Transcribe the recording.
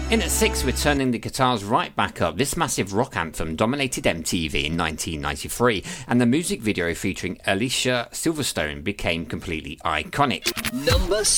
In at 6, we're turning the guitars right back up. This massive rock anthem dominated MTV in 1993, and the music video featuring Alicia Silverstone became completely iconic. Number 6.